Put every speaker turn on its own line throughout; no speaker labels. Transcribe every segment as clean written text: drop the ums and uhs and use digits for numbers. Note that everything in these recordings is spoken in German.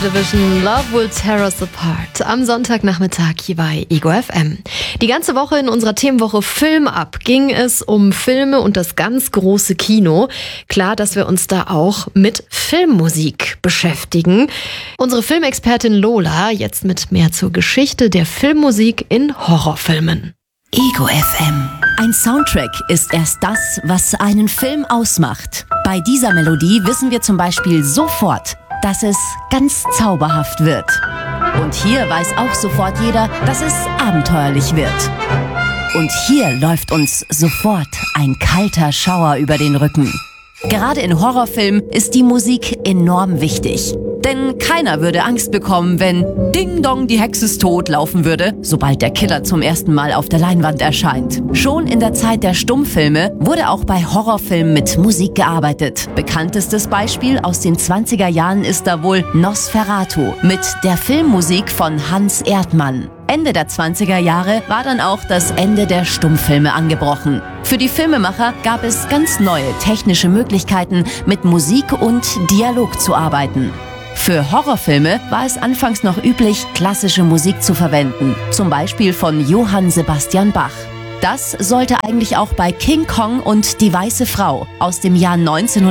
Division Love Will Tear Us Apart am Sonntagnachmittag hier bei Ego FM. Die ganze Woche in unserer Themenwoche Film ab ging es um Filme und das ganz große Kino. Klar, dass wir uns da auch mit Filmmusik beschäftigen. Unsere Filmexpertin Lola jetzt mit mehr zur Geschichte der Filmmusik in Horrorfilmen.
Ego FM. Ein Soundtrack ist erst das, was einen Film ausmacht. Bei dieser Melodie wissen wir zum Beispiel sofort, dass es ganz zauberhaft wird. Und hier weiß auch sofort jeder, dass es abenteuerlich wird. Und hier läuft uns sofort ein kalter Schauer über den Rücken. Gerade in Horrorfilmen ist die Musik enorm wichtig. Denn keiner würde Angst bekommen, wenn Ding Dong, die Hexe ist tot laufen würde, sobald der Killer zum ersten Mal auf der Leinwand erscheint. Schon in der Zeit der Stummfilme wurde auch bei Horrorfilmen mit Musik gearbeitet. Bekanntestes Beispiel aus den 20er Jahren ist da wohl Nosferatu mit der Filmmusik von Hans Erdmann. Ende der 20er Jahre war dann auch das Ende der Stummfilme angebrochen. Für die Filmemacher gab es ganz neue technische Möglichkeiten, mit Musik und Dialog zu arbeiten. Für Horrorfilme war es anfangs noch üblich, klassische Musik zu verwenden, zum Beispiel von Johann Sebastian Bach. Das sollte eigentlich auch bei King Kong und die weiße Frau aus dem Jahr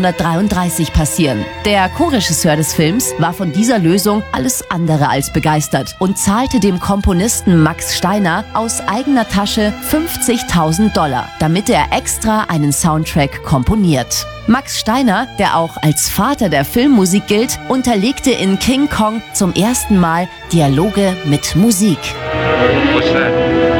1933 passieren. Der Co-Regisseur des Films war von dieser Lösung alles andere als begeistert und zahlte dem Komponisten Max Steiner aus eigener Tasche $50.000, damit er extra einen Soundtrack komponiert. Max Steiner, der auch als Vater der Filmmusik gilt, unterlegte in King Kong zum ersten Mal Dialoge mit Musik.
What's that?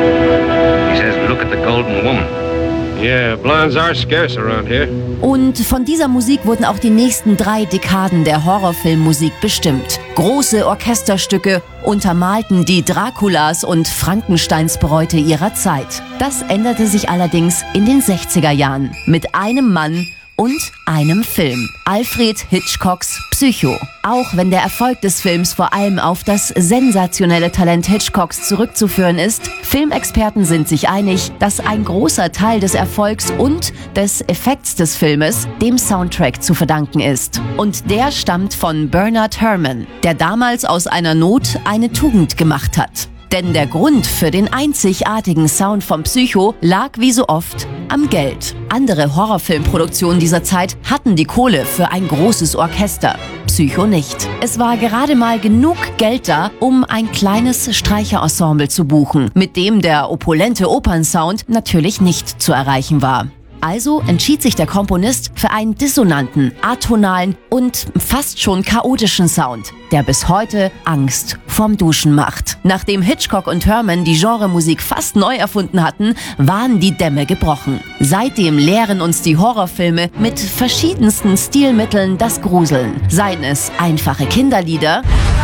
He says, look at the golden woman. Yeah, blondes are scarce around here.
Und von dieser Musik wurden auch die nächsten 3 Dekaden der Horrorfilmmusik bestimmt. Große Orchesterstücke untermalten die Draculas und Frankensteins Bräute ihrer Zeit. Das änderte sich allerdings in den 60er Jahren mit einem Mann und einem Film. Alfred Hitchcocks Psycho. Auch wenn der Erfolg des Films vor allem auf das sensationelle Talent Hitchcocks zurückzuführen ist, Filmexperten sind sich einig, dass ein großer Teil des Erfolgs und des Effekts des Filmes dem Soundtrack zu verdanken ist. Und der stammt von Bernard Herrmann, der damals aus einer Not eine Tugend gemacht hat. Denn der Grund für den einzigartigen Sound von Psycho lag wie so oft am Geld. Andere Horrorfilmproduktionen dieser Zeit hatten die Kohle für ein großes Orchester. Psycho nicht. Es war gerade mal genug Geld da, um ein kleines Streicherensemble zu buchen, mit dem der opulente Opernsound natürlich nicht zu erreichen war. Also entschied sich der Komponist für einen dissonanten, atonalen und fast schon chaotischen Sound, der bis heute Angst vorm Duschen macht. Nachdem Hitchcock und Herrmann die Genremusik fast neu erfunden hatten, waren die Dämme gebrochen. Seitdem lehren uns die Horrorfilme mit verschiedensten Stilmitteln das Gruseln. Seien es einfache Kinderlieder,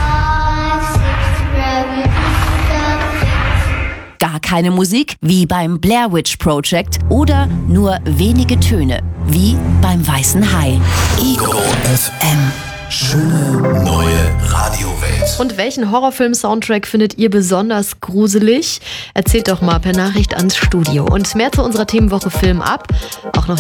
gar keine Musik, wie beim Blair Witch Project, oder nur wenige Töne, wie beim Weißen Hai.
Ego FM. Schöne neue Radiowelt.
Und welchen Horrorfilm-Soundtrack findet ihr besonders gruselig? Erzählt doch mal per Nachricht ans Studio. Und mehr zu unserer Themenwoche Film ab. Auch noch